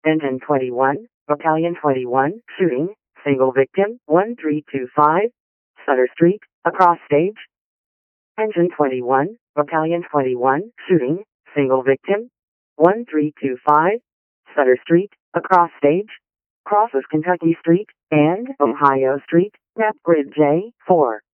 Engine 21, Battalion 21, shooting, single victim, 1325, Sutter Street, across stage. Engine 21, Battalion 21, shooting, single victim, 1325, Sutter Street, across stage, crosses Kentucky Street and Ohio Street, Nap Grid J4.